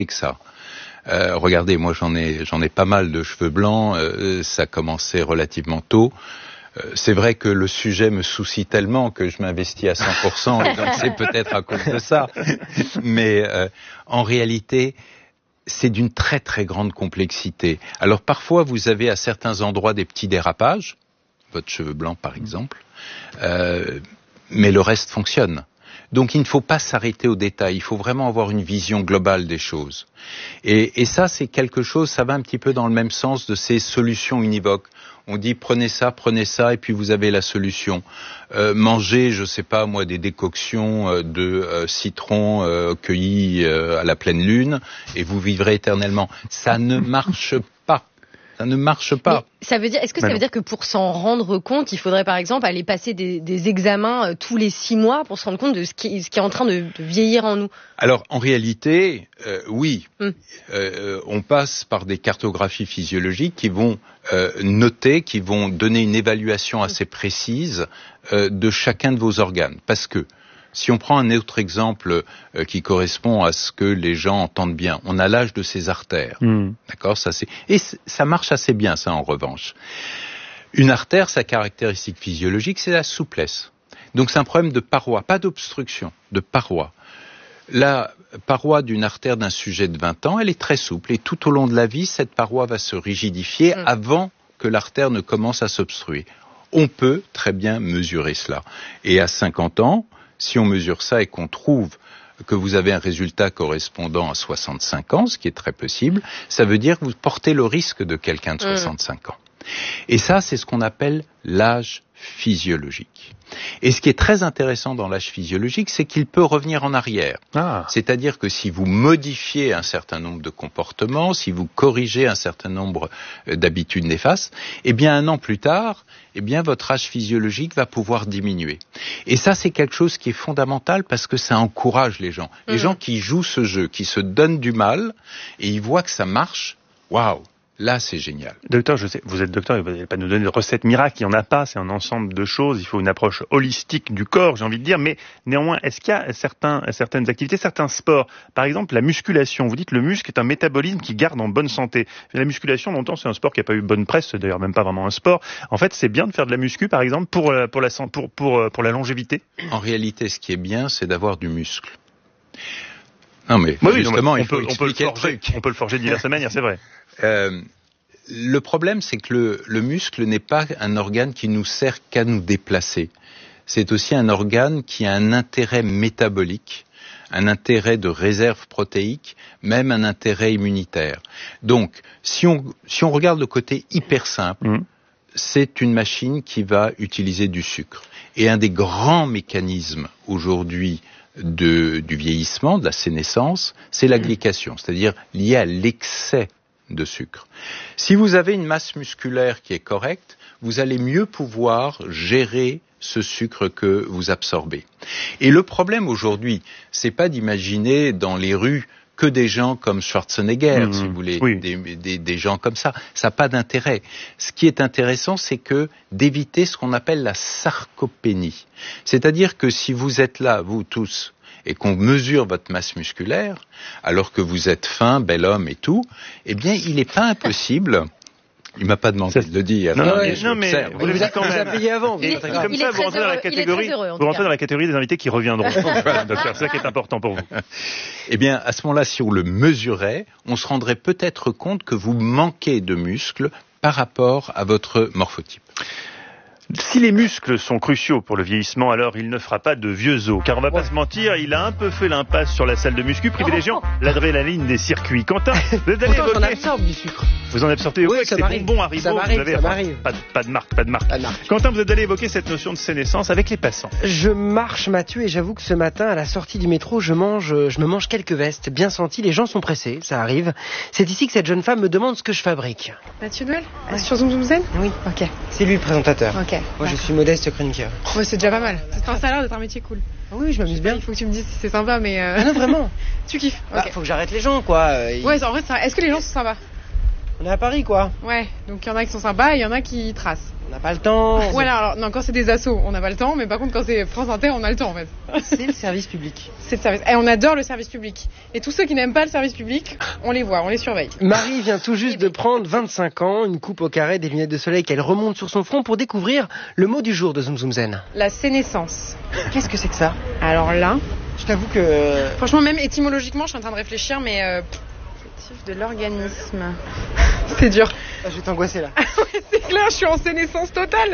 que ça. Regardez, moi j'en ai pas mal de cheveux blancs, ça a commencé relativement tôt. C'est vrai que le sujet me soucie tellement que je m'investis à 100%, et donc c'est peut-être à cause de ça. Mais en réalité, c'est d'une très très grande complexité. Alors parfois, vous avez à certains endroits des petits dérapages, votre cheveu blanc par exemple, mais le reste fonctionne. Donc il ne faut pas s'arrêter aux détails, il faut vraiment avoir une vision globale des choses. Et ça, c'est quelque chose, ça va un petit peu dans le même sens de ces solutions univoques. On dit prenez ça, et puis vous avez la solution. Mangez, je sais pas moi, des décoctions de citron cueillis à la pleine lune, et vous vivrez éternellement. Ça ne marche pas. Ça ne marche pas. Mais ça veut dire, est-ce que ça veut dire que pour s'en rendre compte, il faudrait par exemple aller passer des examens tous les 6 mois pour se rendre compte de ce qui est en train de vieillir en nous? Alors en réalité, oui. On passe par des cartographies physiologiques qui vont noter, qui vont donner une évaluation assez précise de chacun de vos organes. Parce que si on prend un autre exemple qui correspond à ce que les gens entendent bien, on a l'âge de ses artères. D'accord, et ça marche assez bien, ça, en revanche. Une artère, sa caractéristique physiologique, c'est la souplesse. Donc c'est un problème de paroi, pas d'obstruction, de paroi. La paroi d'une artère d'un sujet de 20 ans, elle est très souple, et tout au long de la vie, cette paroi va se rigidifier avant que l'artère ne commence à s'obstruer. On peut très bien mesurer cela. Et à 50 ans, si on mesure ça et qu'on trouve que vous avez un résultat correspondant à 65 ans, ce qui est très possible, ça veut dire que vous portez le risque de quelqu'un de 65 ans. Et ça, c'est ce qu'on appelle l'âge physiologique. Et ce qui est très intéressant dans l'âge physiologique, c'est qu'il peut revenir en arrière. C'est-à-dire que si vous modifiez un certain nombre de comportements, si vous corrigez un certain nombre d'habitudes néfastes, eh bien, 1 an plus tard, eh bien, votre âge physiologique va pouvoir diminuer. Et ça, c'est quelque chose qui est fondamental parce que ça encourage les gens. Les gens qui jouent ce jeu, qui se donnent du mal, et ils voient que ça marche, waouh! Là, c'est génial. Docteur, je sais, vous êtes docteur, vous n'allez pas nous donner de recette miracle, il n'y en a pas, c'est un ensemble de choses, il faut une approche holistique du corps, j'ai envie de dire, mais néanmoins, est-ce qu'il y a certaines activités, certains sports, par exemple la musculation, vous dites le muscle est un métabolisme qui garde en bonne santé. La musculation, longtemps, c'est un sport qui n'a pas eu bonne presse, c'est d'ailleurs même pas vraiment un sport. En fait, c'est bien de faire de la muscu, par exemple, pour la longévité. En réalité, ce qui est bien, c'est d'avoir du muscle. Non, mais justement, il faut expliquer le truc. On peut le forger de diverses manières, c'est vrai. Le problème, c'est que le muscle n'est pas un organe qui nous sert qu'à nous déplacer. C'est aussi un organe qui a un intérêt métabolique, un intérêt de réserve protéique, même un intérêt immunitaire. Donc, si on regarde le côté hyper simple, c'est une machine qui va utiliser du sucre. Et un des grands mécanismes aujourd'hui du vieillissement, de la sénescence, c'est la glycation, c'est-à-dire lié à l'excès de sucre. Si vous avez une masse musculaire qui est correcte, vous allez mieux pouvoir gérer ce sucre que vous absorbez. Et le problème aujourd'hui, c'est pas d'imaginer dans les rues que des gens comme Schwarzenegger, si vous voulez, des gens comme ça. Ça n'a pas d'intérêt. Ce qui est intéressant, c'est d'éviter ce qu'on appelle la sarcopénie. C'est-à-dire que si vous êtes là, vous tous, et qu'on mesure votre masse musculaire, alors que vous êtes fin, bel homme et tout, eh bien, il n'est pas impossible. Il m'a pas demandé de le dire. Non, mais vous l'avez dit quand même. Payé avant. Comme ça, vous rentrez dans la catégorie des invités qui reviendront. Docteur, c'est ça qui est important pour vous. Eh bien, à ce moment-là, si on le mesurait, on se rendrait peut-être compte que vous manquez de muscles par rapport à votre morphotype. Si les muscles sont cruciaux pour le vieillissement, alors il ne fera pas de vieux os. Car on va pas se mentir, il a un peu fait l'impasse sur la salle de muscu, privilégiant l'adrénaline des circuits. Quentin, vous êtes allé évoquer... J'en absorbe du sucre. Vous en absorbez, oui, ça m'arrive. Bonbons Haribo, ça m'arrive. Pas de marque. Quentin, vous êtes allé évoquer cette notion de sénescence avec les passants. Je marche, Mathieu, et j'avoue que ce matin, à la sortie du métro, je me mange quelques vestes bien senties. Les gens sont pressés, ça arrive. C'est ici que cette jeune femme me demande ce que je fabrique. Mathieu Noël, sur Zoom Zoom Zen ? Oui. Ok. C'est lui le présentateur. Ok. Moi, je suis modeste chroniqueur. Ouais, c'est déjà pas mal. Ça a l'air d'être un métier cool. Oui, je m'amuse bien. Il faut que tu me dises si c'est sympa, mais... Non, vraiment. Tu kiffes. Bah, faut que j'arrête les gens, quoi. Ouais, en vrai, est-ce que les gens sont sympas ? On est à Paris, quoi. Ouais, donc il y en a qui sont sympas et il y en a qui tracent. On n'a pas le temps. Voilà, alors non, quand c'est des assos, on n'a pas le temps, mais par contre, quand c'est France Inter, on a le temps en fait. C'est le service public. C'est le service. Et on adore le service public. Et tous ceux qui n'aiment pas le service public, on les voit, on les surveille. Marie vient tout juste de prendre 25 ans, une coupe au carré, des lunettes de soleil qu'elle remonte sur son front pour découvrir le mot du jour de Zoom Zoom Zen. La sénescence. Qu'est-ce que c'est que ça? Alors là, Je t'avoue que... franchement, même étymologiquement, je suis en train de réfléchir, mais de l'organisme. C'est dur. Je vais t'angoisser là. C'est clair, je suis en sénescence totale.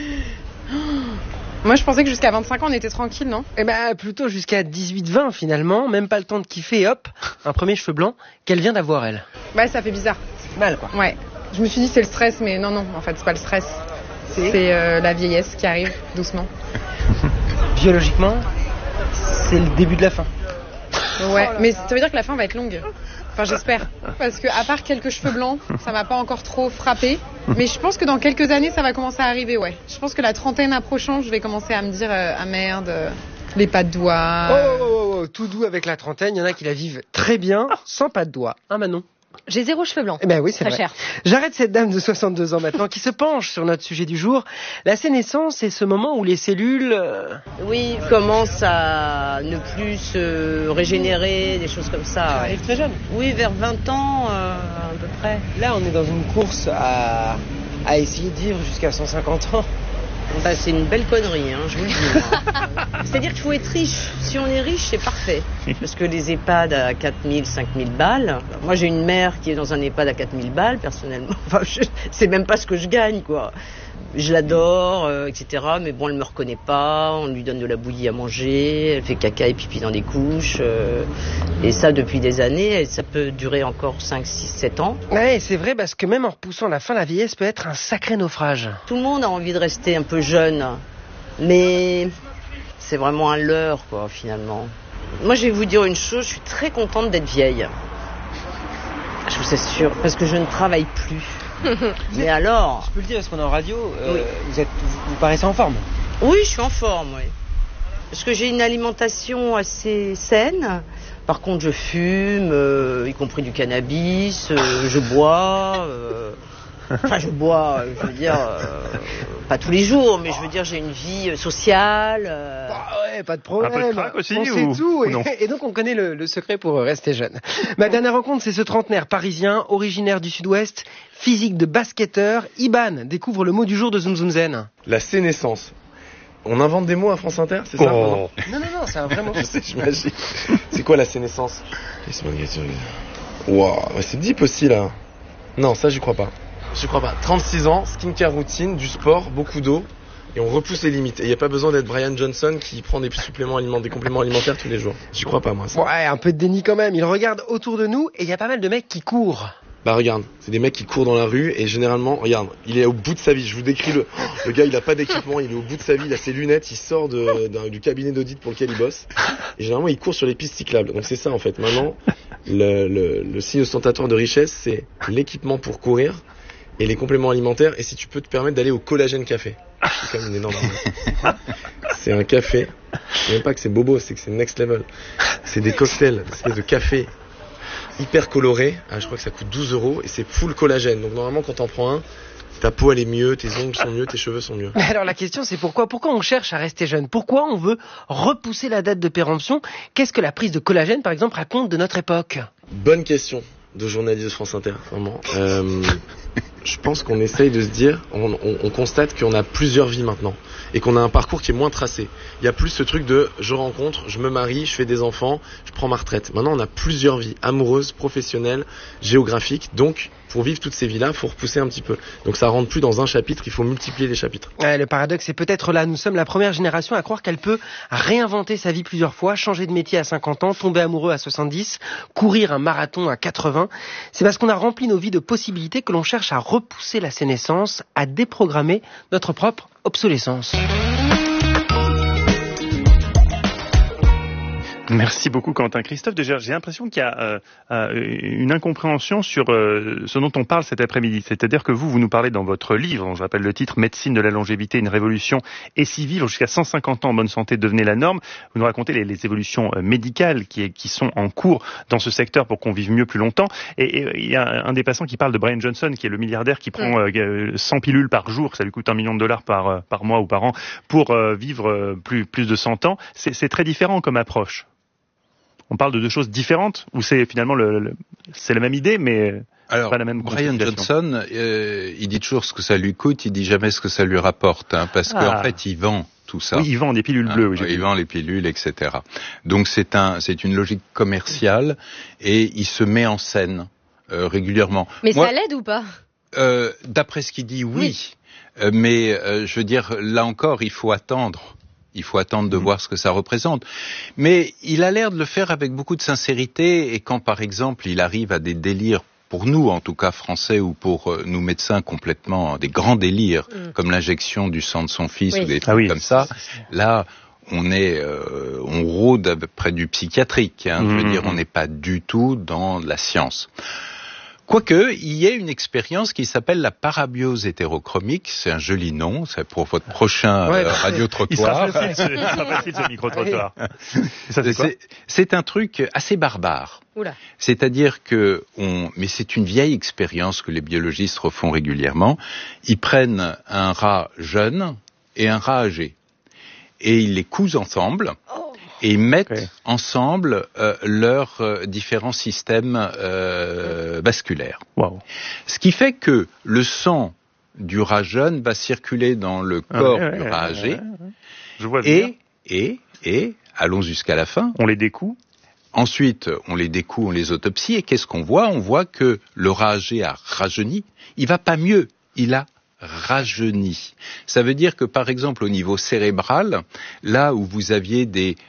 Moi, je pensais que jusqu'à 25 ans, on était tranquille, non? Eh ben, plutôt jusqu'à 18-20 finalement, même pas le temps de kiffer, et hop, un premier cheveu blanc qu'elle vient d'avoir elle. Ouais, ça fait bizarre. Mal quoi. Ouais. Je me suis dit c'est le stress, mais non, en fait, c'est pas le stress. C'est la vieillesse qui arrive doucement. Biologiquement, c'est le début de la fin. Ouais, mais ça veut dire que la fin va être longue. Enfin, j'espère. Parce que à part quelques cheveux blancs, ça m'a pas encore trop frappé. Mais je pense que dans quelques années, ça va commencer à arriver, ouais. Je pense que la trentaine approchant, je vais commencer à me dire ah merde, les pas de doigts. Oh, tout doux avec la trentaine, il y en a qui la vivent très bien, sans pas de doigts. Hein, Manon? J'ai 0 cheveux blancs. Eh ben oui, c'est Très vrai. cher. J'arrête cette dame de 62 ans maintenant qui se penche sur notre sujet du jour. La sénescence, c'est ce moment où les cellules... Oui, commence à ne plus se régénérer, des choses comme ça. Ça Ouais. arrive très jeune. Oui, vers 20 ans à peu près. Là, on est dans une course à essayer de vivre jusqu'à 150 ans. Bah, c'est une belle connerie, hein, je vous le dis. Moi. C'est-à-dire qu'il faut être riche. Si on est riche, c'est parfait. Parce que les EHPAD à 4000, 5000 balles. Moi, j'ai une mère qui est dans un EHPAD à 4000 balles, personnellement. Enfin, c'est même pas ce que je gagne, quoi. Je l'adore, etc. Mais bon, elle me reconnaît pas. On lui donne de la bouillie à manger. Elle fait caca et pipi dans des couches. Et ça, depuis des années. Et ça peut durer encore 5, 6, 7 ans. Ouais, c'est vrai parce que même en repoussant la fin, la vieillesse peut être un sacré naufrage. Tout le monde a envie de rester un peu jeune. Mais c'est vraiment un leurre, quoi, finalement. Moi, je vais vous dire une chose. Je suis très contente d'être vieille. Je vous assure. Parce que je ne travaille plus. Mais alors... Je peux le dire parce qu'on est en radio, Oui. vous paraissez en forme. Oui, je suis en forme, oui. Parce que j'ai une alimentation assez saine. Par contre, je fume, y compris du cannabis, je bois. Enfin, je bois, je veux dire, pas tous les jours, mais je veux dire, j'ai une vie sociale. Ouais, pas de problème. Un peu de crack aussi, on sait ou tout non? et donc on connaît le secret pour rester jeune. Ma dernière rencontre, c'est ce trentenaire parisien, originaire du Sud-Ouest, physique de basketteur. Iban découvre le mot du jour de Zoom Zoom Zen. La sénescence. On invente des mots à France Inter, c'est ça? Oh. Non, c'est un vrai mot. Je sais, j'imagine. C'est quoi la sénescence? Wow, c'est deep aussi là. Non, ça j'y crois pas. J'y crois pas. 36 ans, skincare routine, du sport, beaucoup d'eau, et on repousse les limites. Et il n'y a pas besoin d'être Brian Johnson qui prend des suppléments alimentaires, des compléments alimentaires tous les jours. J'y crois pas moi. Ça. Ouais, un peu de déni quand même. Il regarde autour de nous et il y a pas mal de mecs qui courent. Bah regarde, c'est des mecs qui courent dans la rue et généralement, regarde, il est au bout de sa vie. Je vous décris le gars, il a pas d'équipement, il est au bout de sa vie, il a ses lunettes, il sort du cabinet d'audit pour lequel il bosse. Et généralement, il court sur les pistes cyclables. Donc c'est ça en fait. Maintenant, le signe ostentatoire de richesse, c'est l'équipement pour courir et les compléments alimentaires. Et si tu peux te permettre d'aller au Collagène Café. C'est quand même une énorme arnaque. C'est un café. C'est même pas que c'est bobo, c'est que c'est next level. C'est des cocktails, des espèces de café hyper coloré, je crois que ça coûte 12 € et c'est full collagène. Donc normalement quand t'en prends un, ta peau elle est mieux, tes ongles sont mieux, tes cheveux sont mieux. Mais alors la question c'est pourquoi on cherche à rester jeune? Pourquoi on veut repousser la date de péremption? Qu'est-ce que la prise de collagène par exemple raconte de notre époque? Bonne question de journaliste de France Inter, vraiment. Je pense qu'on essaye de se dire, on constate qu'on a plusieurs vies maintenant et qu'on a un parcours qui est moins tracé. Il y a plus ce truc de je rencontre, je me marie, je fais des enfants, je prends ma retraite. Maintenant, on a plusieurs vies amoureuses, professionnelles, géographiques. Donc, pour vivre toutes ces vies-là, il faut repousser un petit peu. Donc, ça rentre plus dans un chapitre, il faut multiplier les chapitres. Ouais, le paradoxe est peut-être là. Nous sommes la première génération à croire qu'elle peut réinventer sa vie plusieurs fois, changer de métier à 50 ans, tomber amoureux à 70, courir un marathon à 80. C'est parce qu'on a rempli nos vies de possibilités que l'on cherche à repousser la sénescence, à déprogrammer notre propre obsolescence. Merci beaucoup Quentin. Christophe Deger, j'ai l'impression qu'il y a une incompréhension sur ce dont on parle cet après-midi. C'est-à-dire que vous nous parlez dans votre livre, dont je rappelle le titre, Médecine de la longévité, une révolution, et si vivre jusqu'à 150 ans en bonne santé devenait la norme. Vous nous racontez les évolutions médicales qui sont en cours dans ce secteur pour qu'on vive mieux plus longtemps. Et il y a un des passants qui parle de Brian Johnson, qui est le milliardaire qui prend 100 pilules par jour, ça lui coûte $1 million par mois ou par an, pour vivre plus de 100 ans. C'est très différent comme approche. On parle de deux choses différentes, ou c'est finalement c'est la même idée, mais alors, pas la même Brian Johnson, il dit toujours ce que ça lui coûte, il dit jamais ce que ça lui rapporte, parce qu'en fait, il vend tout ça. Oui, il vend des pilules bleues. Oui, il vend les pilules, etc. Donc c'est une logique commerciale, et il se met en scène régulièrement. Mais ça l'aide ou pas? D'après ce qu'il dit, oui. Mais je veux dire, là encore, il faut attendre. Il faut attendre de voir ce que ça représente. Mais il a l'air de le faire avec beaucoup de sincérité, et quand, par exemple, il arrive à des délires, pour nous, en tout cas français, ou pour nous médecins, complètement des grands délires, comme l'injection du sang de son fils, ou des trucs comme ça, là, on rôde près du psychiatrique. Je veux dire, on n'est pas du tout dans la science. Quoique, il y a une expérience qui s'appelle la parabiose hétérochromique. C'est un joli nom, c'est pour votre prochain radio-trottoir. Il sera facile ce micro-trottoir. C'est un truc assez barbare. Oula. C'est-à-dire mais c'est une vieille expérience que les biologistes refont régulièrement. Ils prennent un rat jeune et un rat âgé. Et ils les cousent ensemble. Et ils mettent ensemble leurs différents systèmes vasculaires. Wow. Ce qui fait que le sang du rat jeune va circuler dans le corps du rat âgé. Je vois bien. Et allons jusqu'à la fin. On les découd. Ensuite, on les découd, on les autopsie. Et qu'est-ce qu'on voit? On voit que le rat âgé a rajeuni. Il va pas mieux. Il a rajeuni. Ça veut dire que, par exemple, au niveau cérébral, là où vous aviez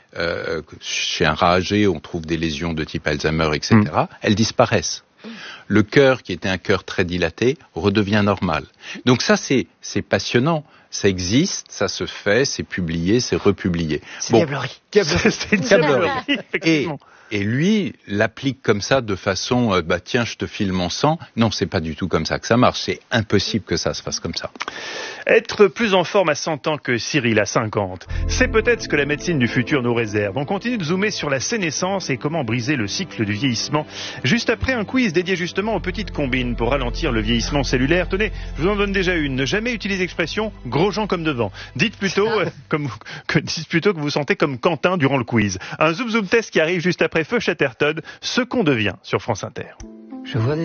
chez un rat âgé, on trouve des lésions de type Alzheimer, etc., elles disparaissent. Le cœur, qui était un cœur très dilaté, redevient normal. Donc ça, c'est passionnant. Ça existe, ça se fait, c'est publié, c'est republié. C'est diablerie. C'est une diablerie. Effectivement. Et lui l'applique comme ça de façon, tiens, je te file mon sang. Non, c'est pas du tout comme ça que ça marche. C'est impossible que ça se fasse comme ça. Être plus en forme à 100 ans que Cyril à 50, c'est peut-être ce que la médecine du futur nous réserve. On continue de zoomer sur la sénescence et comment briser le cycle du vieillissement. Juste après un quiz dédié justement aux petites combines pour ralentir le vieillissement cellulaire. Tenez, je vous en donne déjà une. Ne jamais utiliser l'expression « gros gens comme devant ». Dites plutôt que vous sentez comme Quentin durant le quiz. Un zoom test qui arrive juste après Feu Chatterton, ce qu'on devient sur France Inter. Je vois